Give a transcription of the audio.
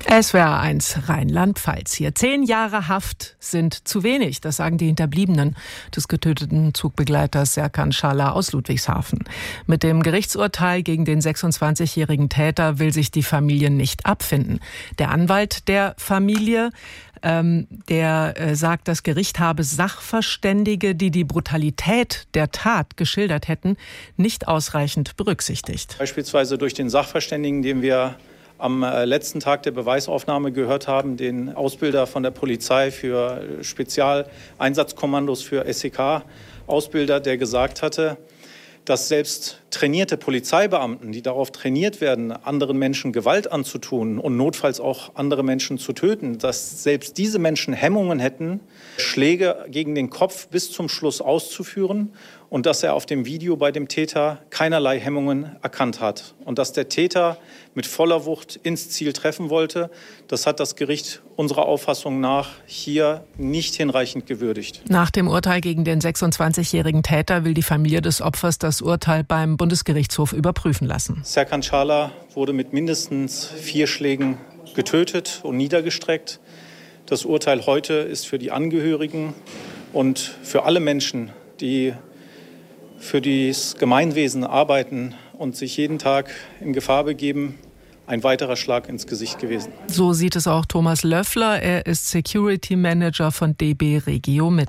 SWR 1 Rheinland-Pfalz hier. 10 Jahre Haft sind zu wenig, das sagen die Hinterbliebenen des getöteten Zugbegleiters Serkan Schaller aus Ludwigshafen. Mit dem Gerichtsurteil gegen den 26-jährigen Täter will sich die Familie nicht abfinden. Der Anwalt der Familie, der sagt, das Gericht habe Sachverständige, die die Brutalität der Tat geschildert hätten, nicht ausreichend berücksichtigt. Beispielsweise durch den Sachverständigen, den wir am letzten Tag der Beweisaufnahme gehört haben, den Ausbilder von der Polizei für Spezialeinsatzkommandos für SEK-Ausbilder, der gesagt hatte, dass selbst trainierte Polizeibeamten, die darauf trainiert werden, anderen Menschen Gewalt anzutun und notfalls auch andere Menschen zu töten, dass selbst diese Menschen Hemmungen hätten, Schläge gegen den Kopf bis zum Schluss auszuführen und dass er auf dem Video bei dem Täter keinerlei Hemmungen erkannt hat. Und dass der Täter mit voller Wucht ins Ziel treffen wollte, das hat das Gericht unserer Auffassung nach hier nicht hinreichend gewürdigt. Nach dem Urteil gegen den 26-jährigen Täter will die Familie des Opfers das Urteil beim Bundesgerichtshof überprüfen lassen. Serkan Schaller wurde mit mindestens 4 Schlägen getötet und niedergestreckt. Das Urteil heute ist für die Angehörigen und für alle Menschen, die für das Gemeinwesen arbeiten und sich jeden Tag in Gefahr begeben, ein weiterer Schlag ins Gesicht gewesen. So sieht es auch Thomas Löffler. Er ist Security Manager von DB Regio Mitte.